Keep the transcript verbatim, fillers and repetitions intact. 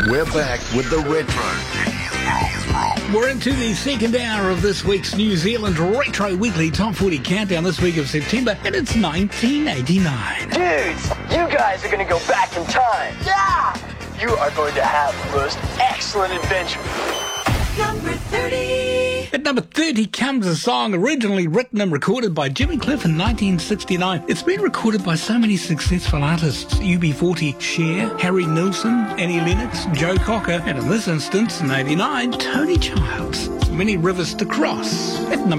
We're back with the Retro. We're into the second hour of this week's New Zealand Retro Weekly Top forty Countdown this week of September, and it's nineteen eighty-nine. Dudes, you guys are going to go back in time. Yeah! You are going to have the most excellent adventure. Number thirty. At number thirty comes a song originally written and recorded by Jimmy Cliff in nineteen sixty-nine. It's been recorded by so many successful artists: U B forty, Cher, Harry Nilsson, Annie Lennox, Joe Cocker, and in this instance, in eighty-nine, Tony Childs. Many rivers to cross. At number